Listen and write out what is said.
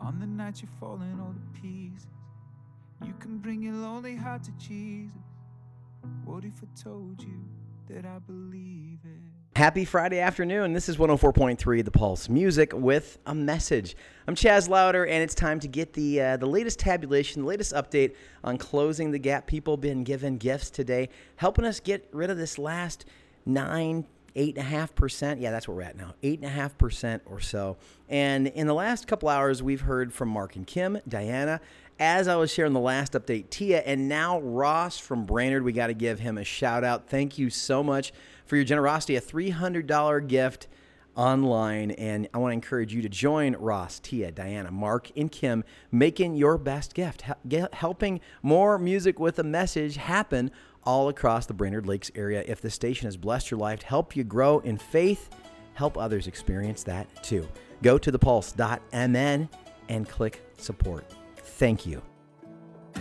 On the night you're falling all to pieces, you can bring your lonely heart to Jesus. What if I told you that I believe it? Happy Friday afternoon. This is 104.3 The Pulse Music with a message. I'm Chaz Louder, and it's time to get the latest tabulation, the latest update on Closing the Gap. People been given gifts today, helping us get rid of this last 8.5%. Yeah, that's where we're at now, 8.5% or so. And in the last couple hours, we've heard from Mark and Kim, Diana, as I was sharing the last update, Tia, and now Ross from Brainerd. We got to give him a shout out. Thank you so much for your generosity, a $300 gift online. And I want to encourage you to join Ross, Tia, Diana, Mark, and Kim making your best gift, helping more music with a message happen all across the Brainerd Lakes area. If the station has blessed your life, help you grow in faith, help others experience that too. Go to thepulse.mn and click support. Thank you.